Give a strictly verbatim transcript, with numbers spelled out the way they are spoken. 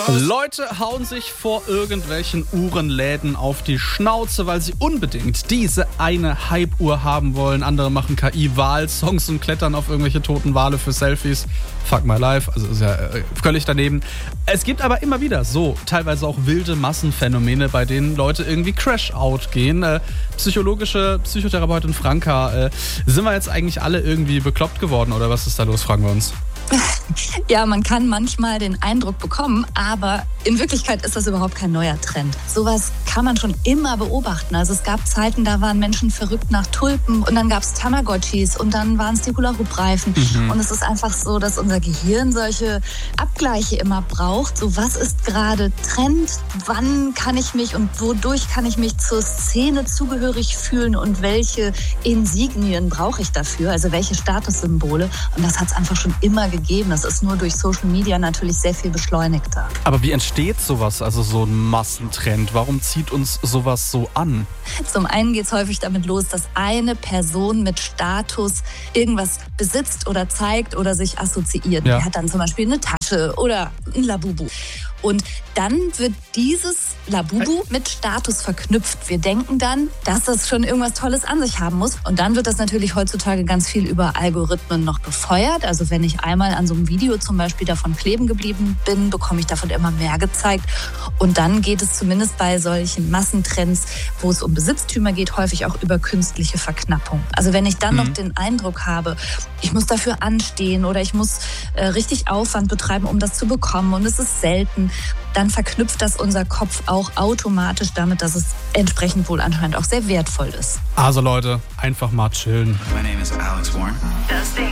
Leute hauen sich vor irgendwelchen Uhrenläden auf die Schnauze, weil sie unbedingt diese eine Hype-Uhr haben wollen. Andere machen K I-Wahl-Songs und klettern auf irgendwelche toten Wale für Selfies. Fuck my life, also ist ja äh, völlig daneben. Es gibt aber immer wieder so teilweise auch wilde Massenphänomene, bei denen Leute irgendwie Crash-Out gehen. Äh, psychologische Psychotherapeutin Franka, äh, sind wir jetzt eigentlich alle irgendwie bekloppt geworden oder was ist da los, fragen wir uns. Ja, man kann manchmal den Eindruck bekommen, aber in Wirklichkeit ist das überhaupt kein neuer Trend. Sowas kann man schon immer beobachten. Also es gab Zeiten, da waren Menschen verrückt nach Tulpen und dann gab es Tamagotchis und dann waren es die Hula-Hoop-Reifen. Mhm. Und es ist einfach so, dass unser Gehirn solche Abgleiche immer braucht. So, was ist gerade Trend? Wann kann ich mich und wodurch kann ich mich zur Szene zugehörig fühlen und welche Insignien brauche ich dafür? Also welche Statussymbole? Und das hat es einfach schon immer gegeben. Gegeben. Das ist nur durch Social Media natürlich sehr viel beschleunigter. Aber wie entsteht sowas, also so ein Massentrend? Warum zieht uns sowas so an? Zum einen geht es häufig damit los, dass eine Person mit Status irgendwas besitzt oder zeigt oder sich assoziiert. Ja. Die hat dann zum Beispiel eine Tasche oder ein Labubu. Und dann wird dieses Labubu mit Status verknüpft. Wir denken dann, dass das schon irgendwas Tolles an sich haben muss. Und dann wird das natürlich heutzutage ganz viel über Algorithmen noch befeuert. Also wenn ich einmal an so einem Video zum Beispiel davon kleben geblieben bin, bekomme ich davon immer mehr gezeigt. Und dann geht es zumindest bei solchen Massentrends, wo es um Besitztümer geht, häufig auch über künstliche Verknappung. Also wenn ich dann mhm. noch den Eindruck habe, ich muss dafür anstehen oder ich muss äh, richtig Aufwand betreiben, um das zu bekommen und es ist selten, dann verknüpft das unser Kopf auch automatisch damit, dass es entsprechend wohl anscheinend auch sehr wertvoll ist. Also Leute, einfach mal chillen. My name is Alex Warren.